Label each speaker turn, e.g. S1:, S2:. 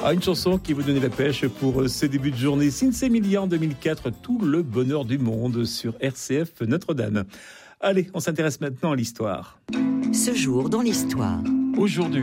S1: Une chanson qui vous donne la pêche pour ce début de journée. Sinsemilia en 2004, tout le bonheur du monde sur RCF Notre-Dame. Allez, on s'intéresse maintenant à l'histoire.
S2: Ce jour dans l'histoire.
S1: Aujourd'hui,